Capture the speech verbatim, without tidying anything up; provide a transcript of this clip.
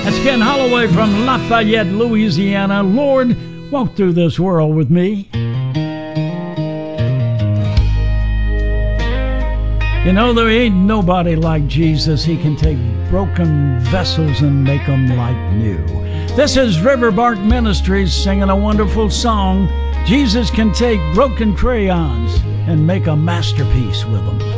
That's Ken Holloway from Lafayette, Louisiana. Lord, walk through this world with me. You know, there ain't nobody like Jesus. He can take broken vessels and make them like new. This is Riverbark Ministries singing a wonderful song. Jesus can take broken crayons and make a masterpiece with them.